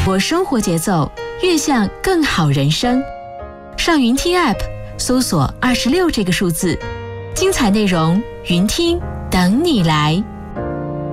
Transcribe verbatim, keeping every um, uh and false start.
我生活节奏，越向更好人生。上云听 App 搜索二十六这个数字，精彩内容云听等你来。